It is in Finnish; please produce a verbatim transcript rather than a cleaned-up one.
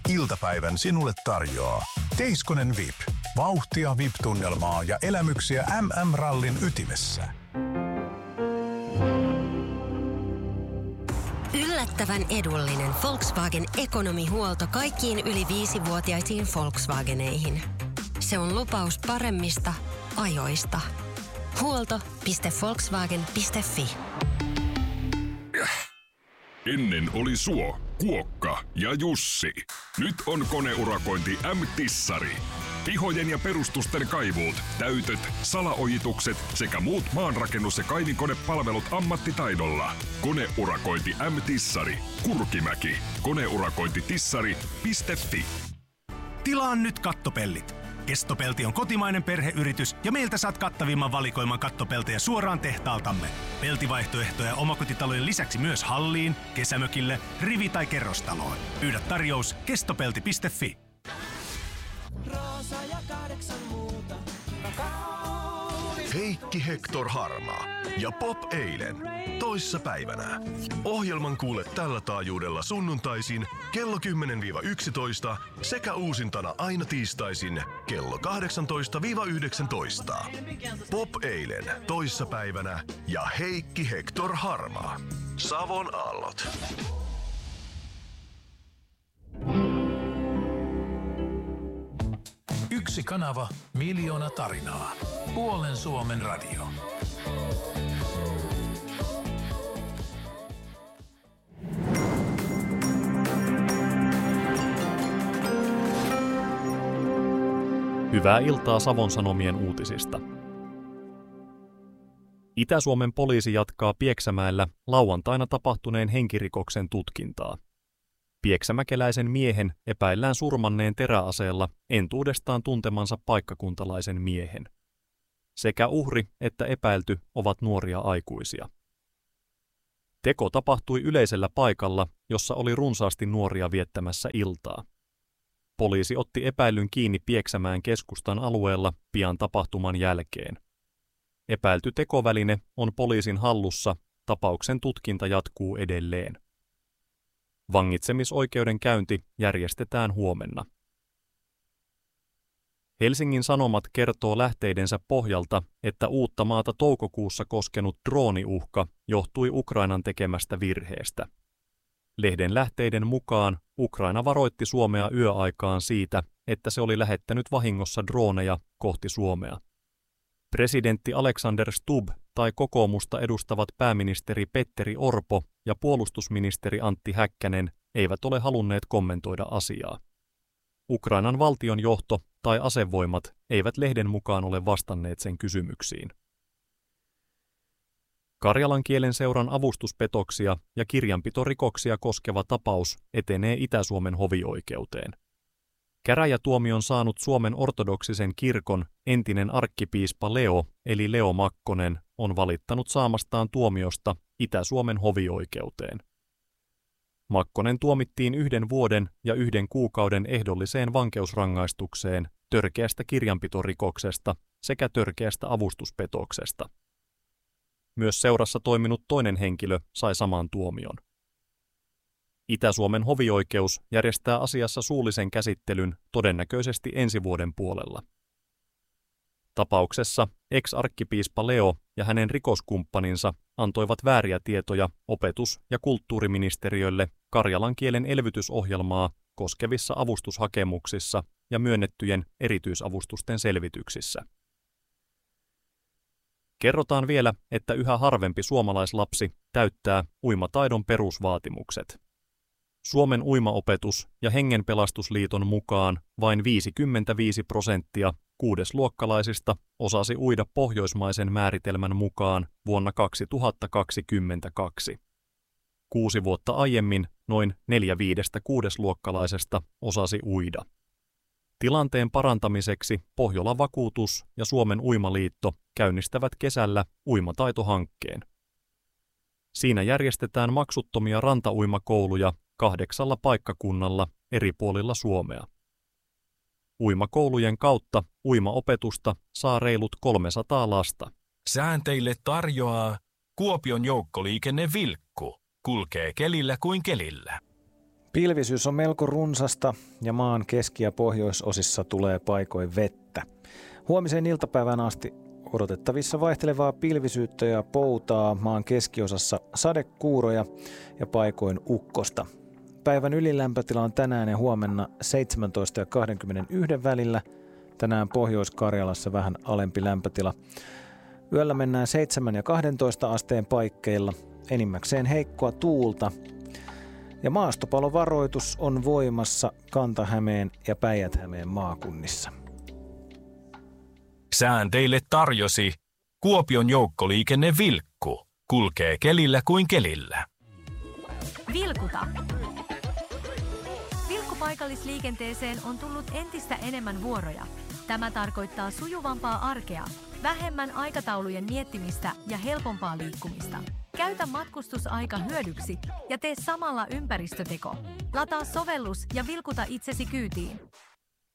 iltapäivän sinulle tarjoaa Teiskonen V I P. Vauhtia, V I P-tunnelmaa ja elämyksiä M M-rallin ytimessä. Yllättävän edullinen Volkswagen ekonomihuolto kaikkiin yli viisivuotiaisiin Volkswageneihin. Se on lupaus paremmista ajoista. huolto piste volkswagen piste fi. Ennen oli Suo, Kuokka ja Jussi. Nyt on koneurakointi M-Tissari. Pihojen ja perustusten kaivuut, täytöt, salaojitukset sekä muut maanrakennus- ja kaivinkonepalvelut ammattitaidolla. Koneurakointi M-Tissari. Kurkimäki. Koneurakointitissari piste fi. Tilaa nyt kattopellit. Kestopelti on kotimainen perheyritys ja meiltä saat kattavimman valikoiman kattopeltejä suoraan tehtaaltamme. Peltivaihtoehtoja omakotitalojen lisäksi myös halliin, kesämökille, rivi- tai kerrostaloon. Pyydä tarjous kestopelti piste fi. Heikki Hector Harmaa ja Pop eilen. Toissa päivänä. Ohjelman kuule tällä taajuudella sunnuntaisin kello kymmenen yksitoista sekä uusintana aina tiistaisin kello kahdeksantoista yhdeksäntoista. Pop eilen toissa päivänä ja Heikki Hector Harmaa. Savon aallot. Yksi kanava, miljoona tarinaa. Puolen Suomen radio. Hyvää iltaa Savon Sanomien uutisista. Itä-Suomen poliisi jatkaa Pieksämäellä lauantaina tapahtuneen henkirikoksen tutkintaa. Pieksämäkeläisen miehen epäillään surmanneen teräaseella entuudestaan tuntemansa paikkakuntalaisen miehen. Sekä uhri että epäilty ovat nuoria aikuisia. Teko tapahtui yleisellä paikalla, jossa oli runsaasti nuoria viettämässä iltaa. Poliisi otti epäillyn kiinni Pieksämään keskustan alueella pian tapahtuman jälkeen. Epäilty tekoväline on poliisin hallussa, tapauksen tutkinta jatkuu edelleen. Vangitsemisoikeudenkäynti järjestetään huomenna. Helsingin Sanomat kertoo lähteidensä pohjalta, että Uuttamaata toukokuussa koskenut drooniuhka johtui Ukrainan tekemästä virheestä. Lehden lähteiden mukaan Ukraina varoitti Suomea yöaikaan siitä, että se oli lähettänyt vahingossa drooneja kohti Suomea. Presidentti Alexander Stubb tai kokoomusta edustavat pääministeri Petteri Orpo ja puolustusministeri Antti Häkkänen eivät ole halunneet kommentoida asiaa. Ukrainan valtion johto tai asevoimat eivät lehden mukaan ole vastanneet sen kysymyksiin. Karjalan kielen seuran avustuspetoksia ja kirjanpitorikoksia koskeva tapaus etenee Itä-Suomen hovioikeuteen. Käräjätuomion saanut Suomen ortodoksisen kirkon entinen arkkipiispa Leo eli Leo Makkonen on valittanut saamastaan tuomiosta Itä-Suomen hovioikeuteen. Makkonen tuomittiin yhden vuoden ja yhden kuukauden ehdolliseen vankeusrangaistukseen törkeästä kirjanpitorikoksesta sekä törkeästä avustuspetoksesta. Myös seurassa toiminut toinen henkilö sai saman tuomion. Itä-Suomen hovioikeus järjestää asiassa suullisen käsittelyn todennäköisesti ensi vuoden puolella. Tapauksessa ex-arkkipiispa Leo ja hänen rikoskumppaninsa antoivat vääriä tietoja opetus- ja kulttuuriministeriölle karjalan kielen elvytysohjelmaa koskevissa avustushakemuksissa ja myönnettyjen erityisavustusten selvityksissä. Kerrotaan vielä, että yhä harvempi suomalaislapsi täyttää uimataidon perusvaatimukset. Suomen uimaopetus- ja Hengenpelastusliiton mukaan vain viisikymmentäviisi prosenttia kuudesluokkalaisista osasi uida pohjoismaisen määritelmän mukaan vuonna kaksituhattakaksikymmentäkaksi. Kuusi vuotta aiemmin noin neljä viidestä kuudesluokkalaisesta osasi uida. Tilanteen parantamiseksi Pohjola Vakuutus ja Suomen Uimaliitto käynnistävät kesällä uimataitohankkeen. Siinä järjestetään maksuttomia rantauimakouluja kahdeksalla paikkakunnalla eri puolilla Suomea. Uimakoulujen kautta uimaopetusta saa reilut kolmesataa lasta. Sään teille tarjoaa Kuopion joukkoliikenne Vilkku. Kulkee kelillä kuin kelillä. Pilvisyys on melko runsasta ja maan keski- ja pohjoisosissa tulee paikoin vettä. Huomiseen iltapäivään asti odotettavissa vaihtelevaa pilvisyyttä ja poutaa, maan keskiosassa sadekuuroja ja paikoin ukkosta. Päivän ylilämpötila on tänään ja huomenna seitsemäntoista ja kaksikymmentäyksi välillä. Tänään Pohjois-Karjalassa vähän alempi lämpötila. Yöllä mennään seitsemän ja kaksitoista asteen paikkeilla, enimmäkseen heikkoa tuulta. Ja maastopalovaroitus on voimassa Kanta-Hämeen ja Päijät-Hämeen maakunnissa. Sään teille tarjosi Kuopion joukkoliikenne Vilkku. Kulkee kelillä kuin kelillä. Vilkuta. Vilkkupaikallisliikenteeseen on tullut entistä enemmän vuoroja. Tämä tarkoittaa sujuvampaa arkea, vähemmän aikataulujen miettimistä ja helpompaa liikkumista. Käytä matkustusaika hyödyksi ja tee samalla ympäristöteko. Lataa sovellus ja vilkuta itsesi kyytiin.